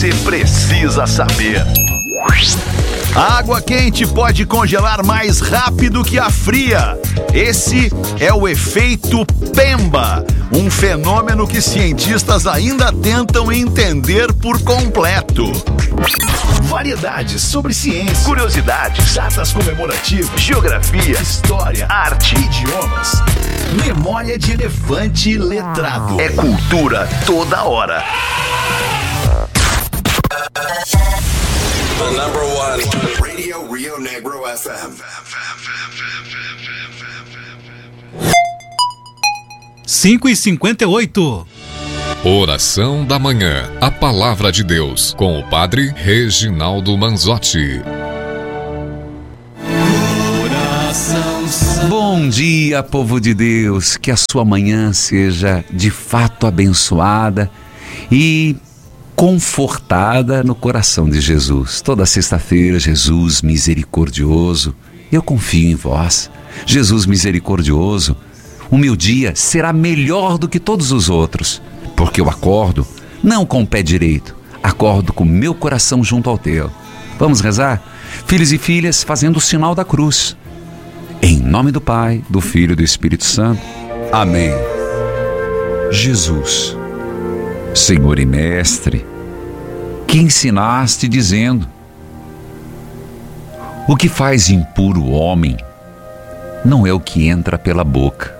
Você precisa saber. A água quente pode congelar mais rápido que a fria. Esse é o efeito Pemba, um fenômeno que cientistas ainda tentam entender por completo. Variedades sobre ciência, curiosidades, datas comemorativas, geografia, história, arte, idiomas. Memória de elefante letrado. É cultura toda hora. The number one Radio Rio Negro FM. 5h58. Oração da Manhã. A Palavra de Deus, com o Padre Reginaldo Manzotti. Bom dia, povo de Deus. Que a sua manhã seja de fato abençoada e confortada no coração de Jesus. Toda sexta-feira, Jesus misericordioso, eu confio em vós. Jesus misericordioso, o meu dia será melhor do que todos os outros, porque eu acordo não com o pé direito, acordo com o meu coração junto ao teu. Vamos rezar? Filhos e filhas, fazendo o sinal da cruz. Em nome do Pai, do Filho e do Espírito Santo. Amém. Jesus, Senhor e Mestre, que ensinaste dizendo: o que faz impuro o homem não é o que entra pela boca,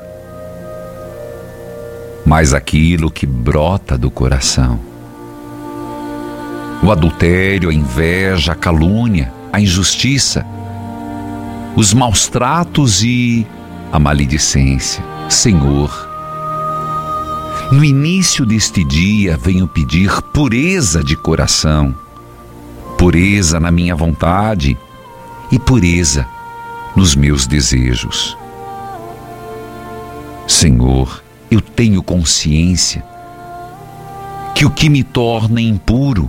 mas aquilo que brota do coração. O adultério, a inveja, a calúnia, a injustiça, os maus tratos e a maledicência. Senhor, no início deste dia venho pedir pureza de coração, pureza na minha vontade e pureza nos meus desejos. Senhor, eu tenho consciência que o que me torna impuro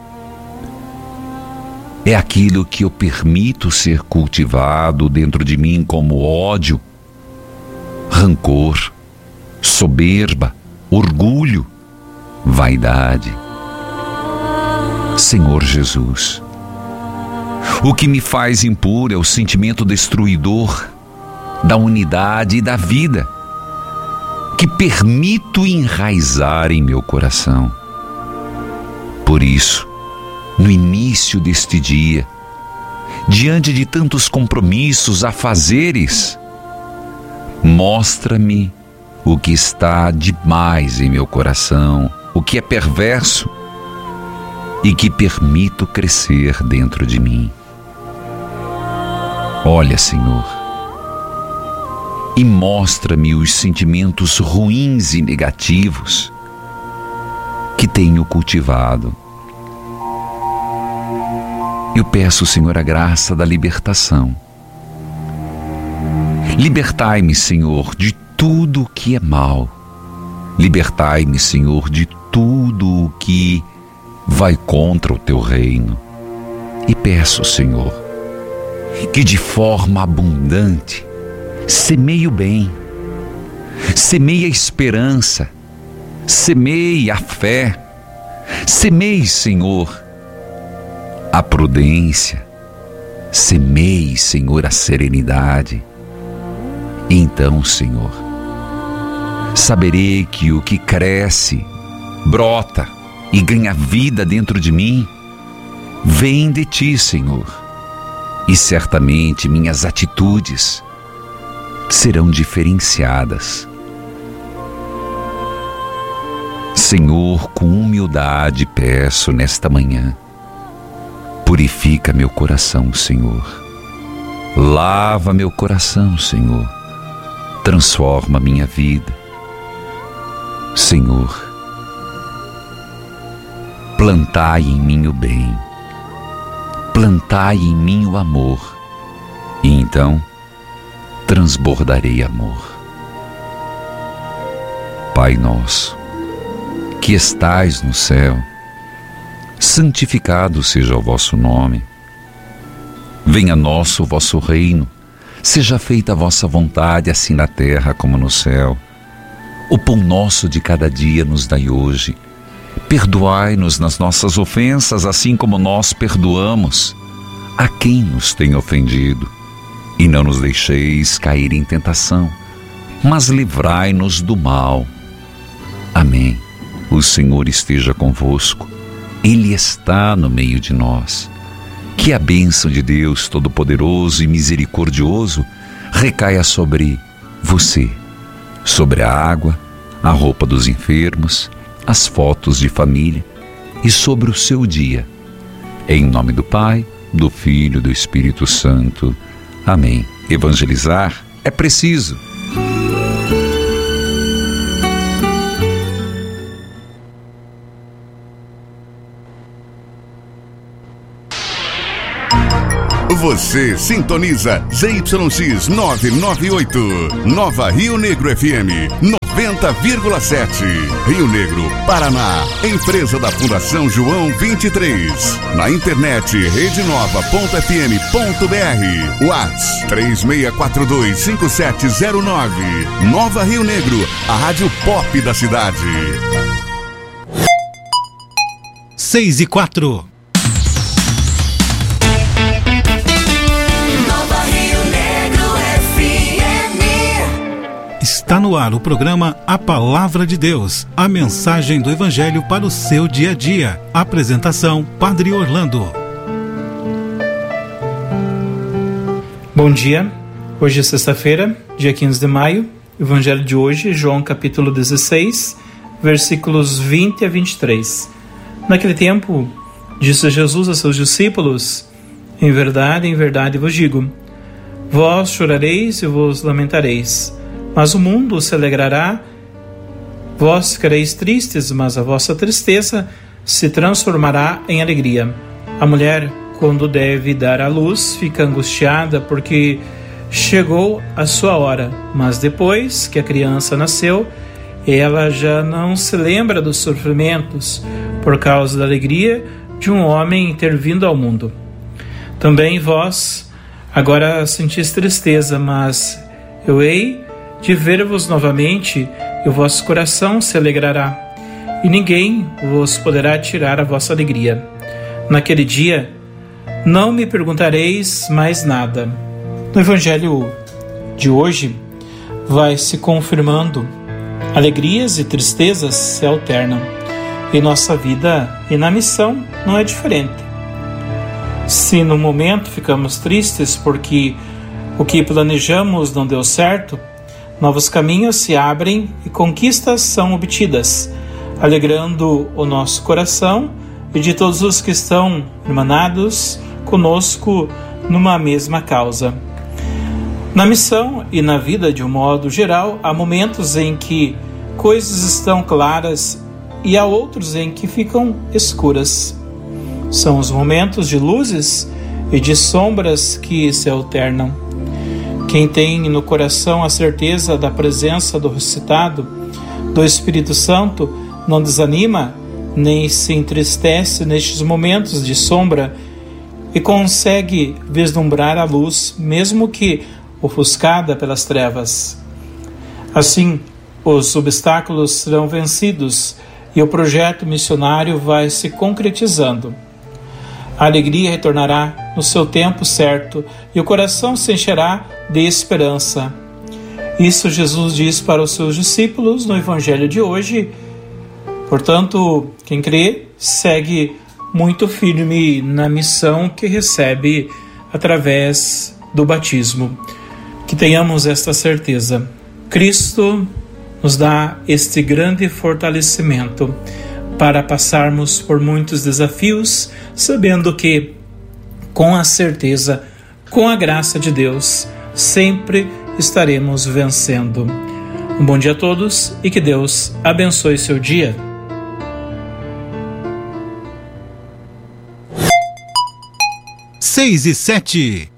é aquilo que eu permito ser cultivado dentro de mim, como ódio, rancor, soberba, orgulho, vaidade. Senhor Jesus, o que me faz impuro é o sentimento destruidor da unidade e da vida, que permito enraizar em meu coração. Por isso, no início deste dia, diante de tantos compromissos, afazeres, mostra-me o que está demais em meu coração, o que é perverso e que permito crescer dentro de mim. Olha, Senhor, e mostra-me os sentimentos ruins e negativos que tenho cultivado. Eu peço, Senhor, a graça da libertação. Libertai-me, Senhor, de tudo o que é mal. Libertai-me, Senhor, de tudo o que vai contra o teu reino. E peço, Senhor, que de forma abundante semeie o bem, semeie a esperança, semeie a fé, semeie, Senhor, a prudência, semeie, Senhor, a serenidade. E então, Senhor, saberei que o que cresce, brota e ganha vida dentro de mim vem de Ti, Senhor. E certamente minhas atitudes serão diferenciadas. Senhor, com humildade peço nesta manhã, purifica meu coração, Senhor. Lava meu coração, Senhor. Transforma minha vida. Senhor, plantai em mim o bem, plantai em mim o amor, e então transbordarei amor. Pai nosso, que estais no céu, santificado seja o vosso nome. Venha a nós o vosso reino, seja feita a vossa vontade, assim na terra como no céu. O pão nosso de cada dia nos dai hoje. Perdoai-nos nas nossas ofensas, assim como nós perdoamos a quem nos tem ofendido. E não nos deixeis cair em tentação, mas livrai-nos do mal. Amém. O Senhor esteja convosco. Ele está no meio de nós. Que a bênção de Deus Todo-Poderoso e Misericordioso recaia sobre você, sobre a água, a roupa dos enfermos, as fotos de família e sobre o seu dia. Em nome do Pai, do Filho e do Espírito Santo. Amém. Evangelizar é preciso. Você sintoniza ZYX 998, Nova Rio Negro FM 90,7. Rio Negro, Paraná. Empresa da Fundação João 23. Na internet redenova.fm.br. WhatsApp 36425709. Nova Rio Negro, a rádio pop da cidade. 6:04. Está no ar o programa A Palavra de Deus, a mensagem do Evangelho para o seu dia a dia. Apresentação, Padre Orlando. Bom dia, hoje é sexta-feira, dia 15 de maio. O Evangelho de hoje, João capítulo 16, versículos 20 a 23. Naquele tempo, disse Jesus a seus discípulos: em verdade vos digo, vós chorareis e vos lamentareis, mas o mundo se alegrará. Vós ficareis tristes, mas a vossa tristeza se transformará em alegria. A mulher, quando deve dar à luz, fica angustiada porque chegou a sua hora. Mas depois que a criança nasceu, ela já não se lembra dos sofrimentos por causa da alegria de um homem ter vindo ao mundo. Também vós agora sentis tristeza, mas eu hei de ver-vos novamente, e o vosso coração se alegrará, e ninguém vos poderá tirar a vossa alegria. Naquele dia, não me perguntareis mais nada. No Evangelho de hoje, vai se confirmando, alegrias e tristezas se alternam. Em nossa vida e na missão não é diferente. Se no momento ficamos tristes porque o que planejamos não deu certo, novos caminhos se abrem e conquistas são obtidas, alegrando o nosso coração e de todos os que estão irmanados conosco numa mesma causa. Na missão e na vida de um modo geral, há momentos em que coisas estão claras e há outros em que ficam escuras. São os momentos de luzes e de sombras que se alternam. Quem tem no coração a certeza da presença do ressuscitado, do Espírito Santo, não desanima nem se entristece nestes momentos de sombra e consegue vislumbrar a luz, mesmo que ofuscada pelas trevas. Assim, os obstáculos serão vencidos e o projeto missionário vai se concretizando. A alegria retornará no seu tempo certo e o coração se encherá de esperança. Isso Jesus diz para os seus discípulos no Evangelho de hoje. Portanto, quem crê segue muito firme na missão que recebe através do batismo. Que tenhamos esta certeza. Cristo nos dá este grande fortalecimento para passarmos por muitos desafios, sabendo que, com a certeza, com a graça de Deus, sempre estaremos vencendo. Um bom dia a todos e que Deus abençoe seu dia. Seis e 7.